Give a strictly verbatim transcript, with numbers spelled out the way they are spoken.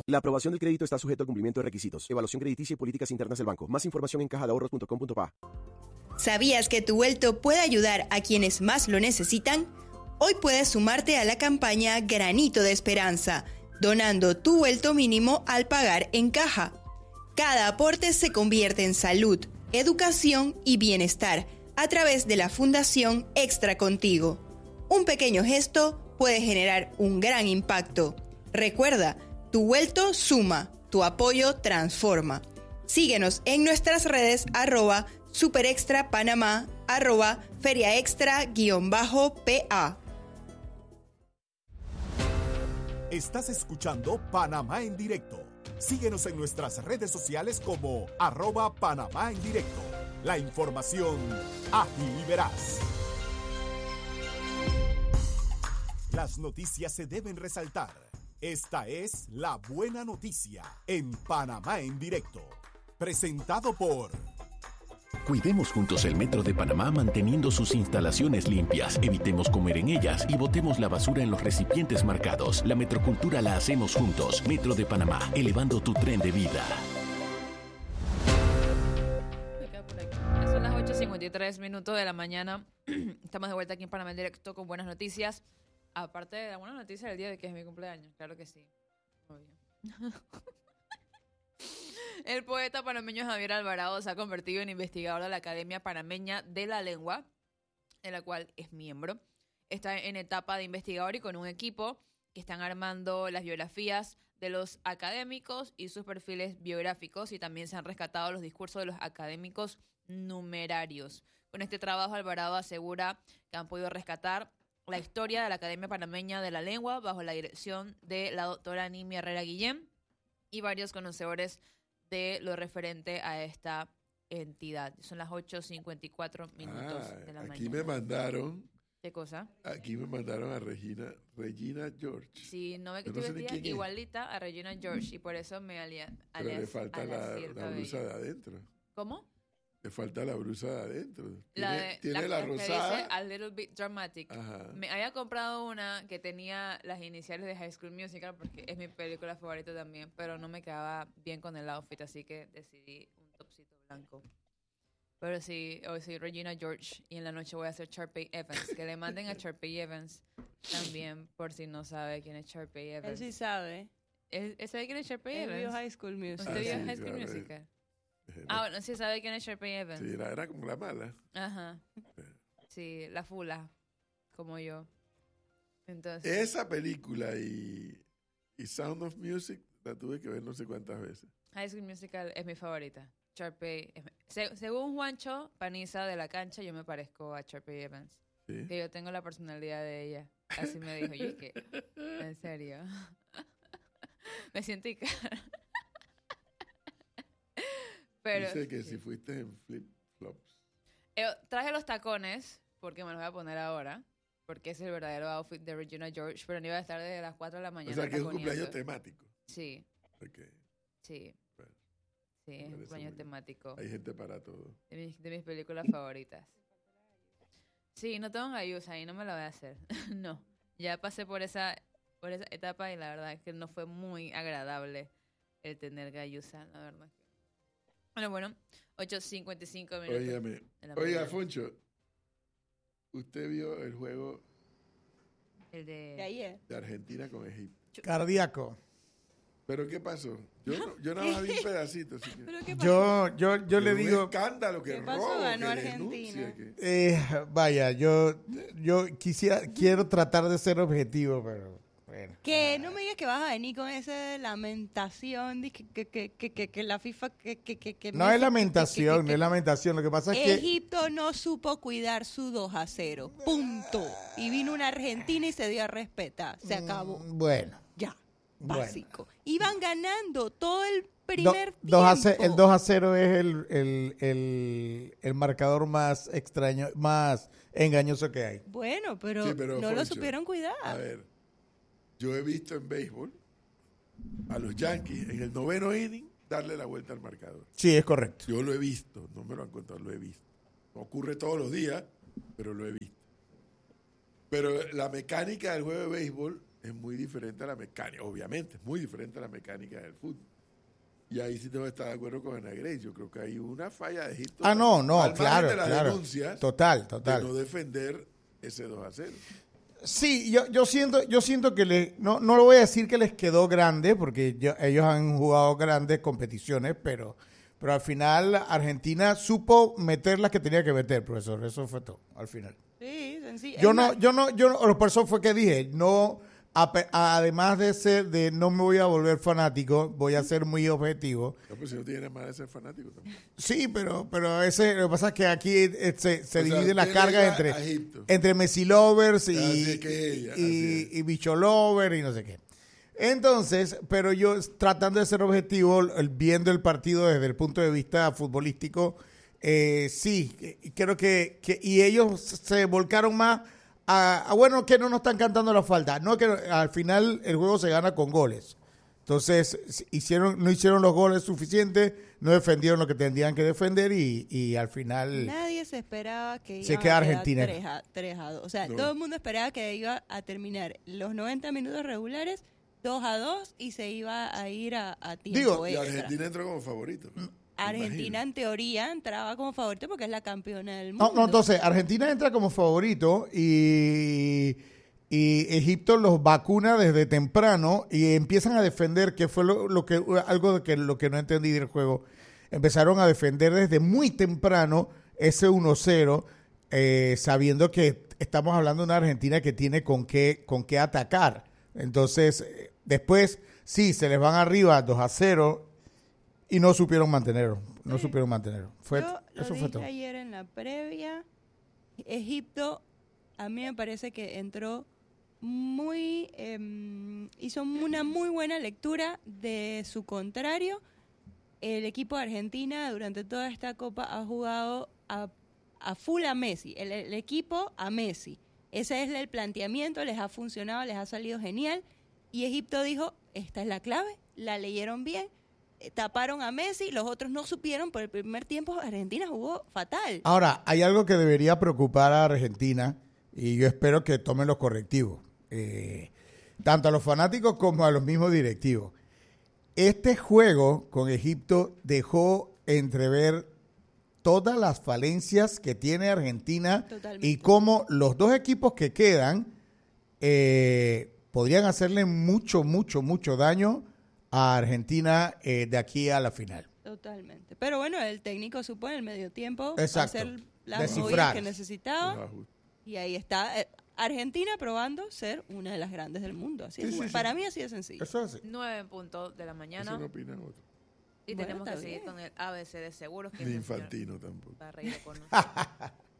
La aprobación del crédito está sujeto al cumplimiento de requisitos, evaluación crediticia y políticas internas del banco. Más información en caja de ahorros punto com punto pa. ¿Sabías que tu vuelto puede ayudar a quienes más lo necesitan? Hoy puedes sumarte a la campaña Granito de Esperanza, donando tu vuelto mínimo al pagar en caja. Cada aporte se convierte en salud, educación y bienestar a través de la Fundación Extra Contigo. Un pequeño gesto puede generar un gran impacto. Recuerda, tu vuelto suma, tu apoyo transforma. Síguenos en nuestras redes arroba superextrapanamá, arroba feriaextra guión bajo pa. Estás escuchando Panamá en Directo. Síguenos en nuestras redes sociales como arroba Panamá en Directo. La información ágil y veraz. Las noticias se deben resaltar. Esta es la buena noticia en Panamá en Directo. Presentado por... Cuidemos juntos el Metro de Panamá manteniendo sus instalaciones limpias, evitemos comer en ellas y botemos la basura en los recipientes marcados. La metrocultura la hacemos juntos. Metro de Panamá, elevando tu tren de vida. Son las ocho cincuenta y tres minutos de la mañana. Estamos de vuelta aquí en Panamá en Directo con buenas noticias. Aparte de la buena noticia del día de que es mi cumpleaños, claro que sí. Obvio. El poeta panameño Javier Alvarado se ha convertido en investigador de la Academia Panameña de la Lengua, de la cual es miembro. Está en etapa de investigador y con un equipo que están armando las biografías de los académicos y sus perfiles biográficos, y también se han rescatado los discursos de los académicos numerarios. Con este trabajo, Alvarado asegura que han podido rescatar la historia de la Academia Panameña de la Lengua bajo la dirección de la doctora Nimia Herrera Guillén y varios conocedores de lo referente a esta entidad. Son las ocho cincuenta y cuatro minutos ah, de la aquí mañana. Aquí me mandaron... ¿Qué cosa? Aquí me mandaron a Regina, Regina George. Sí, no ve que Yo estoy no sé vestida igualita a Regina George y por eso me alia, Pero alias, le falta la, la blusa de adentro. ¿Cómo? Le falta la blusa de adentro. La tiene de, tiene la, la que rosada. dice A Little Bit Dramatic. Ajá. Me había comprado una que tenía las iniciales de High School Musical porque es mi película favorita también, pero no me quedaba bien con el outfit, así que decidí un topcito blanco. Pero sí, hoy soy Regina George y en la noche voy a hacer Sharpay Evans. Que le manden a Sharpay Evans también, por si no sabe quién es Sharpay Evans. Él sí sabe. ¿Él, él sabe quién es Sharpay Él Evans? vio High School Musical. ¿Usted Ah, vio sí, High School claro, Musical? Eh, Ah, bueno, sí sabe quién es Sharpay Evans. Sí, era, era como la mala. Ajá. Sí, la fula, como yo. Entonces. Esa película y, y Sound of Music la tuve que ver no sé cuántas veces. High School Musical es mi favorita. Sharpay, es mi- se- según Juancho Paniza de la cancha, yo me parezco a Sharpay Evans. ¿Sí? Que yo tengo la personalidad de ella. Así me dijo. Yo, ¿qué? En serio. Me siento y Pero Dice que sí. si fuiste en flip-flops. Eh, traje los tacones, porque me los voy a poner ahora, porque es el verdadero outfit de Regina George, pero no iba a estar desde las cuatro de la mañana. O sea, que es un taconeando. cumpleaños temático. Sí, Okay. sí. Bueno, Sí, me es un parece cumpleaños muy bien. temático. Hay gente para todo. De mis, de mis películas favoritas. Sí, no tengo gallusa y no me la voy a hacer. No, ya pasé por esa, por esa etapa y la verdad es que no fue muy agradable el tener gallusa, la verdad. Bueno, bueno, ocho cincuenta y cinco minutos. Óigame. de la Oiga, mañana. Foncho, ¿usted vio el juego El de... De ayer. de Argentina con Egipto? Cardíaco. ¿Pero qué pasó? Yo, no- yo nada más vi un pedacito. Así que, ¿Pero qué pasó? Yo, yo, yo le un digo, escándalo, que ¿Qué pasó? robo, Ganó que Argentina. denuncia, que... eh, vaya, yo, yo quisiera, quiero tratar de ser objetivo, pero bueno. Que no me digas que vas a venir con esa lamentación de que, que, que, que, que, que la FIFA... Que, que, que, que No Messi- es lamentación, que- que- no que- es lamentación. Lo que pasa es que Egipto no supo cuidar su dos a cero. Punto. Y vino una Argentina y se dio a respetar. Se acabó. Mm, Bueno, Ya. bueno. Básico. Iban ganando todo el Do- primer tiempo. dos a ce- el dos a cero es el, el, el, el marcador más extraño, más engañoso que hay. Bueno, pero, Sí, pero, no lo Foncho, supieron cuidar. A ver, yo he visto en béisbol a los Yankees en el noveno inning darle la vuelta al marcador. Sí, es correcto. Yo lo he visto, no me lo han contado, lo he visto. No ocurre todos los días, pero lo he visto. Pero la mecánica del juego de béisbol es muy diferente a la mecánica, obviamente, es muy diferente a la mecánica del fútbol. Y ahí sí tengo que estar de acuerdo con Ana Grace. Yo creo que hay una falla de Egipto. Ah, no, no, al margen claro, de las claro. denuncias, Total, total. de no defender ese dos a cero. Sí, yo, yo siento, yo siento que le, no, no lo voy a decir que les quedó grande, porque yo- ellos han jugado grandes competiciones, pero, pero al final Argentina supo meter las que tenía que meter, profesor. Eso fue todo, al final. Sí, sencillo. Yo Es no, más, yo no, yo no, por eso fue que dije, no, ape- además de ser, de no me voy a volver fanático, voy a ser muy objetivo. No, pues si no tiene más de ser fanático también. Sí, pero, pero ese, lo que pasa es que aquí eh, se, se O sea, dividen las usted le cargas va entre, a Egipto. entre Messi lovers y, Así es que ella, y, así es. y bicho lover y no sé qué. Entonces, pero yo tratando de ser objetivo, el- viendo el partido desde el punto de vista futbolístico, eh, sí, eh, creo que, que, y ellos se volcaron más a, a, bueno, que no nos están cantando la falta, no que al final el juego se gana con goles. Entonces, s- hicieron, no hicieron los goles suficientes, no defendieron lo que tendrían que defender y, y al final... nadie se esperaba que Se iba queda a quedar Argentina. tres a- tres a dos. O sea, No. todo el mundo esperaba que iba a terminar los noventa minutos regulares dos a dos y se iba a ir a, a tiempo Digo, Y extra. Argentina entró como favorito. ¿no? Argentina, en teoría, entraba como favorito porque es la campeona del No, mundo. no, entonces Argentina entra como favorito y, y Egipto los vacuna desde temprano y empiezan a defender, que fue lo, lo que algo de que lo que no entendí del juego. Empezaron a defender desde muy temprano ese uno cero, eh, sabiendo que estamos hablando de una Argentina que tiene con qué con qué atacar. Entonces, eh, después sí se les van arriba dos a cero y no supieron mantenerlo, no supieron mantenerlo. Fue Yo lo eso fue dije todo. ayer en la previa. Egipto, a mí me parece que entró muy, em, hizo una muy buena lectura de su contrario. El equipo de Argentina durante toda esta copa ha jugado a, a full a Messi, el, el equipo a Messi. Ese es el planteamiento, les ha funcionado, les ha salido genial. Y Egipto dijo, esta es la clave, la leyeron bien, eh, taparon a Messi, los otros no supieron, por el primer tiempo Argentina jugó fatal. Ahora, hay algo que debería preocupar a Argentina y yo espero que tomen los correctivos, eh, tanto a los fanáticos como a los mismos directivos. Este juego con Egipto dejó entrever todas las falencias que tiene Argentina Totalmente. y cómo los dos equipos que quedan eh, podrían hacerle mucho, mucho, mucho daño a Argentina eh, de aquí a la final. Totalmente. Pero bueno, el técnico supo en el medio tiempo Exacto. hacer las Descifrar. movidas que Los necesitaba. ajustes. Y ahí está. eh, Argentina probando ser una de las grandes del mundo. Así Sí, es. sí, sí. Para mí así de sencillo. Eso es así. nueve en punto de la mañana. Eso no opinan otros. Y Bueno, tenemos está que seguir bien. con el A B C de seguros. Que Ni el señor Infantino tampoco. va a reír con nosotros.